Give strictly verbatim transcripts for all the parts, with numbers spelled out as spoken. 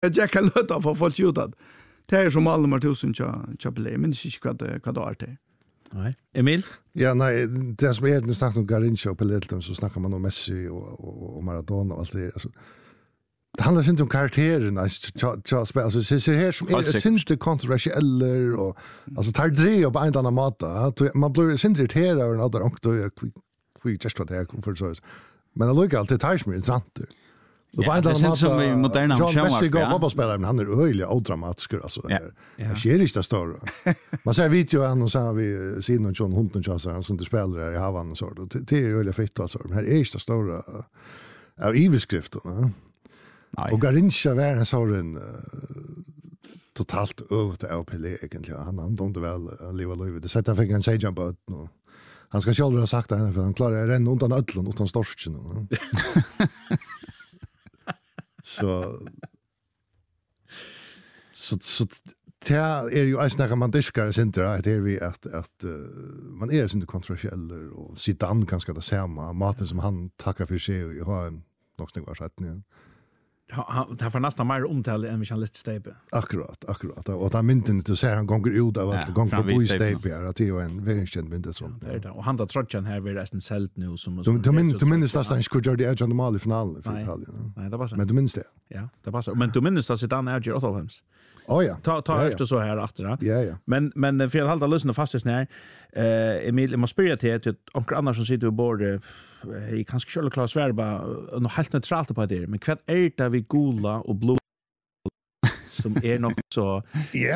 Jag jäkar löta för folk utad. Det är som Almar tusen tja play, men det är inte vad vad det är det. Nej. Emil? Ja, nej, det som är det snackar om Garrincha och Pelleton så snackar man om Messi och, och, och Maradona och allt det. Alltså, det handlar inte om karaktärerna. Alltså, det ser här som är inte kontroversiella och alltså tar det på en annan mata. Man blir inte irriterad över en annan och då vi just vad det är för så. Men det lukar alltid tar som är intressant. Ja, det känns som vi moderna John Messi går ja. fotbollsspelare, men han är öjligt odramatisk alltså. Ja. Det sker inte stora. Man ser video han och så vi sidan och John Hunton chassar som det spelar i havan och så. Det är öjligt fett alltså. Men här är inte stora av iveskrifterna. Och Garrincha var en sån uh, totalt övrigt av Pelé egentligen. Han han dömde väl uh, leva livet. Det sätt han fick en sejan på och han ska själv ha sagt det för han klarar renna undan öllen utan storsken. så så så det är ju alltså när man diskar centra att det är vi att att uh, man är inte kontroversiell och sitter an ganska det samma maten som han tackar för sig och har en något var sagt nej. Han det får nästan mer omtal än vi kan lite stepe. Akkurat, akkurat. Och han mynten inte så han gånger ut av att gånger på boy stepe är att det är en väldigt känd mynd så. Det är det. Och han tar trotchen här vid resten sält nu som som Du minns du minns att han skulle göra det Edge on the Mall i finalen för Italien. Nej, det passar. Men du minns det. Ja, det passar. Men du minns att sitta han Edge åt Holmes. Oh ja. Ta ta efter så här efter. Ja ja. Men men för att hålla lyssna fast just när eh Emil måste spela till att onkel annars som sitter på bord jag kanske skulle klara svärba något helt neutralt på det men vad är det vi gula och blå som är nog så ja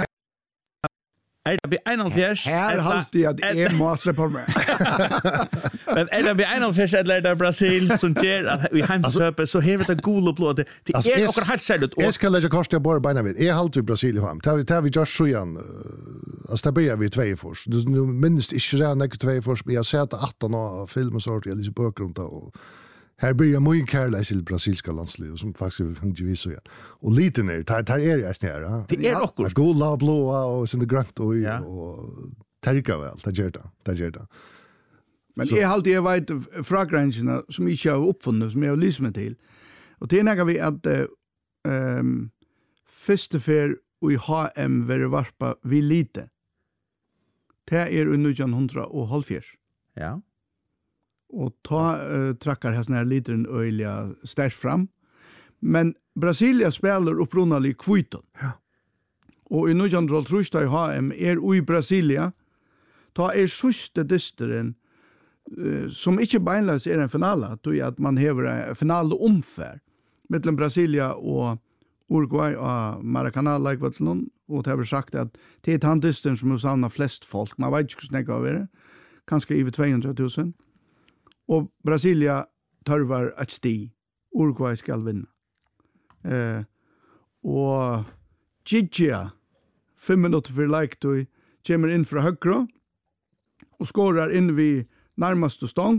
är det en av fjärs här halt jag att är måste på mig men är det en av fjärs eller där Brasil som ger att vi hemsöper så här vet det gula och blå det är också helt sällan och ska lägga kosta bara bara vid är halt i Brasil hem tar vi tar vi just så igen alltså börjar vi två förs nu minst inte redan näka två förs men jag ser att arton och film och sånt eller så böcker runt och här börjar mycket kärlek till brasilska landslaget som faktiskt hänger vi så igen. Och lite ner tar tar är det här. Det är också gula och blåa och sen det grönt och och tärka väl det gör det. Det gör det. Men det är alltid jag vet fragranserna som inte har uppfunnit som jag har lyssnat till. Och det är vi att ehm första för i H M var varpa vi lite. Det är i nittonhundrahalvfjerds. Ja. Och ta uh, trackar här såna här liten öliga stärk fram. Men Brasilia spelar upprunalig kviton. Ja. Och i nittonhundrahalvtrus i H M är i Brasilia ta är sista disteren uh, som inte beinledes är en finala, då är att man häver en final omfär mellan Brasilia och Uruguay och Maracanã likväl och det har sagt att det är han disteren som har samlat flest folk. Man vet inte hur snägga av det. Kanske över tvåhundratusen. Och Brasilia tarvar ett sti. Uruguay ska vinna. Eh, och Gigia, fem minuter för like, kommer in från högra och skårar in vid närmaste stång.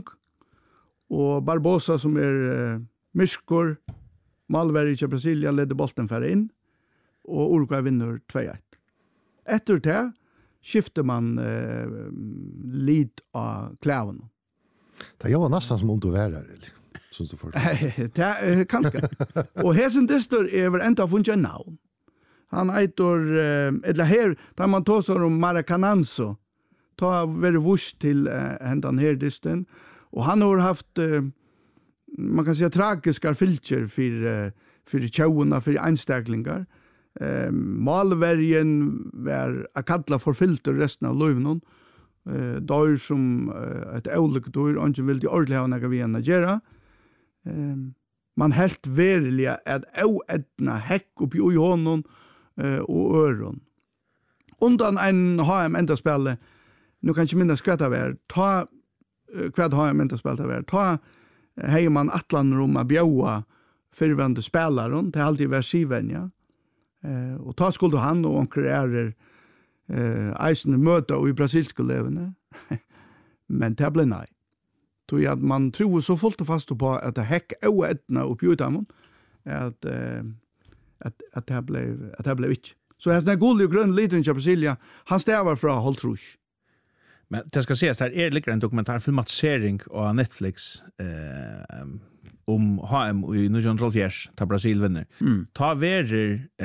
Och Barbosa som är eh, myskor, Malveri i Brasilia ledde bollen för in. Och Uruguay vinner två ett. Efter det skifter man eh, lid av kläven. Det var nästan som ont att vara där, som du får. Det är kanske. Och hesen distor är väl inte funnit en namn. Han heter, eller här, där man tar sig om Maracanã, tar väldigt vurs till händan här distorn. Och han har haft, man kan säga, tragiska filter för, för tjauerna, för anstäcklingar. Malvärgen var att kalla för filter resten av löven. Eh då som ett ölikt då är inte vill det ordentligt ha några vi än att göra. Ehm man helt verkligen att oädna häck upp i honom eh och öron. Undan en H M ända spela. Nu kan inte minnas skvätta vär. Ta kvad H M ända spela vär. Ta hej man Atlan Roma bjöa förvände spelaren till alltid versiven ja. Eh och ta skulle han och onkel är eh eisen möta och i brasilska levande. Men det blev nej. Tror att man tror så fullt och fast på att det häck oätna upp i utamon att eh, att att det blev att det blev inte. Så här den guld och grön liten i Brasilia, han stävar från Holtrush. Men det ska sägas här är det en dokumentärfilmatisering av Netflix eh om H M i nittonhundraåttioåtta ta Brasil vinner. Mm. Ta verer